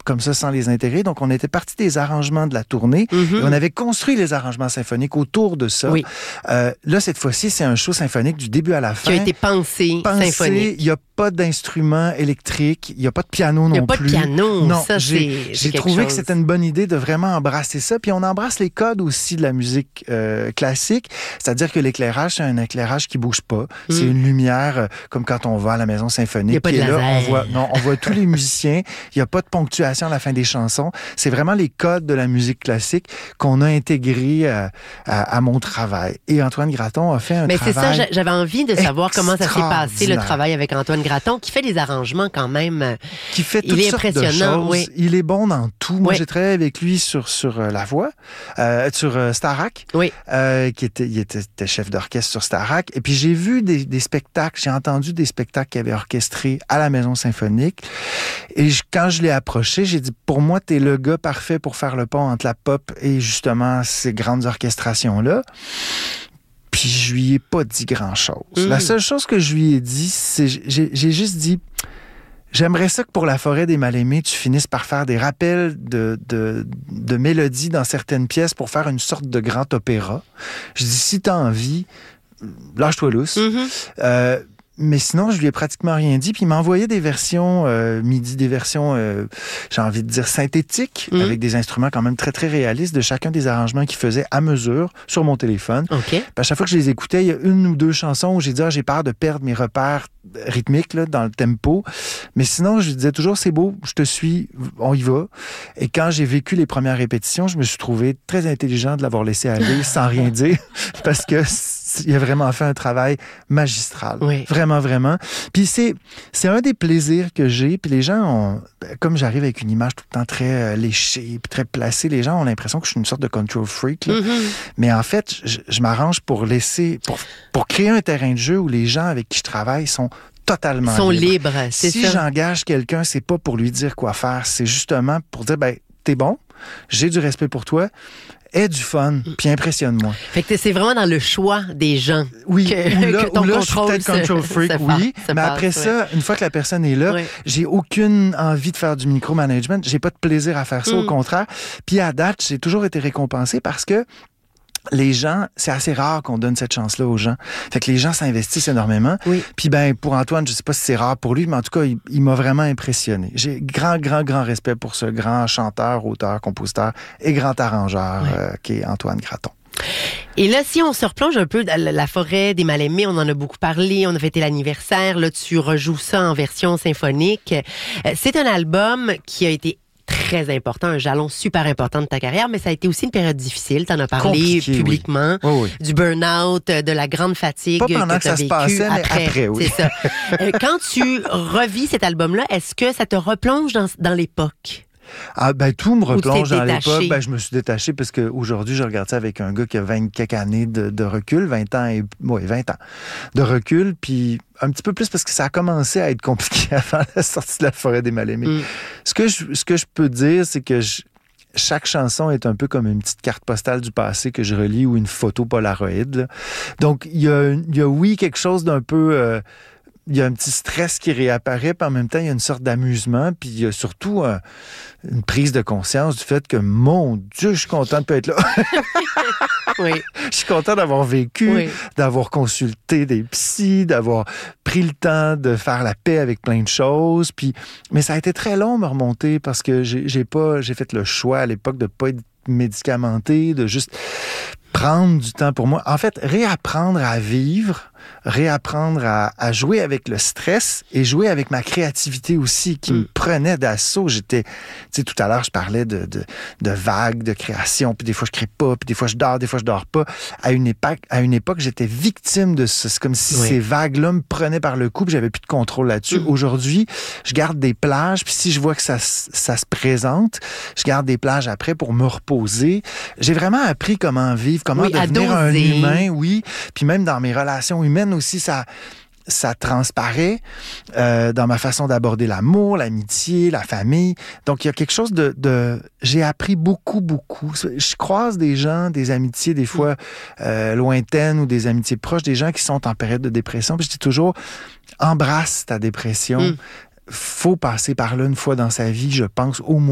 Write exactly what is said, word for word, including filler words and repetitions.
comme ça sans les intégrer. Donc, on était parti des arrangements de la tournée mm-hmm. et on avait construit les arrangements symphoniques autour de ça. Oui. Euh, là, cette fois-ci, c'est un show symphonique du début à la fin. Qui a été pensé, pensé symphonique. Il n'y a pas d'instrument électrique, il n'y a pas de piano non plus. Il n'y a pas de piano. Non, ça, j'ai, c'est, j'ai c'est trouvé chose. que c'était une bonne idée de vraiment embrasser ça. Puis on embrasse les codes aussi de la musique euh, classique. C'est-à-dire que l'éclairage, c'est un éclairage qui bouge pas. Mm. C'est une lumière euh, comme quand on va à la maison symphonique. Il n'y a pas de qui est laser. Là, on voit, non, on voit tous les musiciens. Il n'y a pas de ponctuation à la fin des chansons. C'est vraiment les codes de la musique classique qu'on a intégrés à, à, à mon travail. Et Antoine Graton a fait un Mais travail. Mais c'est ça, j'avais envie de savoir comment ça s'est passé, le travail avec Antoine Graton, qui fait des arrangements quand même. Qui fait toutes il est sortes impressionnant, de choses. Oui. Il est bon dans tout. Moi, oui. j'ai travaillé avec lui sur, sur euh, La Voix, euh, sur euh, Starac, oui. euh, qui était, il était, était chef d'orchestre sur Starac. Et puis, j'ai vu des, des spectacles, j'ai entendu des spectacles qu'il avait orchestrés à la Maison Symphonique. Et je, quand je l'ai approché, j'ai dit, pour moi, t'es le gars parfait pour faire le pont entre la pop et justement ces grandes orchestrations-là. Puis je lui ai pas dit grand-chose. Mmh. La seule chose que je lui ai dit, c'est j'ai, j'ai juste dit, j'aimerais ça que pour La Forêt des Mal-Aimés, tu finisses par faire des rappels de, de, de mélodies dans certaines pièces pour faire une sorte de grand opéra. Je dis, si t'as envie, lâche-toi lousse. Mmh. Euh, Mais sinon, je lui ai pratiquement rien dit. Puis il m'a envoyé des versions euh, MIDI, des versions, euh, j'ai envie de dire, synthétiques, mmh. avec des instruments quand même très, très réalistes de chacun des arrangements qu'il faisait à mesure sur mon téléphone. Okay. Puis à chaque fois que je les écoutais, il y a une ou deux chansons où j'ai dit, ah, j'ai peur de perdre mes repères rythmiques là, dans le tempo. Mais sinon, je lui disais toujours, c'est beau, je te suis, on y va. Et quand j'ai vécu les premières répétitions, je me suis trouvé très intelligent de l'avoir laissé aller sans rien dire parce que il a vraiment fait un travail magistral. Oui. Vraiment, vraiment. Puis c'est, c'est un des plaisirs que j'ai. Puis les gens ont, comme j'arrive avec une image tout le temps très euh, léchée, puis très placée, les gens ont l'impression que je suis une sorte de control freak. Là. Mm-hmm. Mais en fait, je, je m'arrange pour laisser, pour, pour créer un terrain de jeu où les gens avec qui je travaille sont totalement Ils sont libres. libres, c'est si ça. Si j'engage quelqu'un, c'est pas pour lui dire quoi faire, c'est justement pour dire, ben, t'es bon, j'ai du respect pour toi, aie du fun, puis impressionne-moi. Fait que c'est vraiment dans le choix des gens. Oui, que, ou là, que ton ou là contrôle je suis peut-être control freak, se, se oui. passe, se mais passe, après ouais. ça, une fois que la personne est là, ouais. j'ai aucune envie de faire du micromanagement. J'ai pas de plaisir à faire ça, mm. au contraire. Puis à date, j'ai toujours été récompensé parce que les gens, c'est assez rare qu'on donne cette chance-là aux gens. Fait que les gens s'investissent énormément. Oui. Puis ben pour Antoine, je sais pas si c'est rare pour lui, mais en tout cas, il, il m'a vraiment impressionné. J'ai grand, grand, grand respect pour ce grand chanteur, auteur, compositeur et grand arrangeur oui. euh, qui est Antoine Graton. Et là, si on se replonge un peu dans La Forêt des Mal-Aimés, on en a beaucoup parlé, on a fêté l'anniversaire, là, tu rejoues ça en version symphonique. C'est un album qui a été très important, un jalon super important de ta carrière, mais ça a été aussi une période difficile. Tu en as parlé Compliqué, publiquement, oui. Oui, oui. du burn-out, de la grande fatigue Pas pendant que, que ça vécu se passait, après. mais après, oui. C'est ça. Quand tu revis cet album-là, est-ce que ça te replonge dans, dans l'époque? Ah, ben, tout me replonge dans détaché. l'époque. Ben, je me suis détaché parce qu'aujourd'hui, je regarde ça avec un gars qui a vingt quelques années de, de recul, vingt ans et, oui, vingt ans de recul, puis un petit peu plus parce que ça a commencé à être compliqué avant la sortie de La Forêt des Mal-Aimés. Mm. Ce que je, ce que je peux dire, c'est que je, chaque chanson est un peu comme une petite carte postale du passé que je relis ou une photo Polaroid, là. Donc, il y a, il y a, oui, quelque chose d'un peu... Euh, il y a un petit stress qui réapparaît, puis en même temps, il y a une sorte d'amusement, puis il y a surtout euh, une prise de conscience du fait que, mon Dieu, je suis content de pas être là. Oui. Je suis content d'avoir vécu, oui. d'avoir consulté des psys, d'avoir pris le temps de faire la paix avec plein de choses. Puis, mais ça a été très long me remonter parce que j'ai, j'ai pas, j'ai fait le choix à l'époque de pas être médicamenté, de juste prendre du temps pour moi. En fait, réapprendre à vivre, réapprendre à, à jouer avec le stress et jouer avec ma créativité aussi, qui mm. me prenait d'assaut. J'étais, tu sais, tout à l'heure, je parlais de, de, de vagues, de création, puis des fois, je crée pas, puis des fois, je dors, des fois, je dors pas. À une époque, à une époque j'étais victime de ça. C'est comme si oui. ces vagues-là me prenaient par le cou, puis j'avais plus de contrôle là-dessus. Mm. Aujourd'hui, je garde des plages, puis si je vois que ça, ça se présente, je garde des plages après pour me reposer. J'ai vraiment appris comment vivre, comment oui, devenir un humain, oui. Puis même dans mes relations humaines aussi, ça, ça transparaît euh, dans ma façon d'aborder l'amour, l'amitié, la famille. Donc, il y a quelque chose de... de j'ai appris beaucoup, beaucoup. Je croise des gens, des amitiés, des fois euh, lointaines ou des amitiés proches, des gens qui sont en période de dépression. Puis je dis toujours, embrasse ta dépression. Mm. Faut passer par là une fois dans sa vie, je pense, au moins.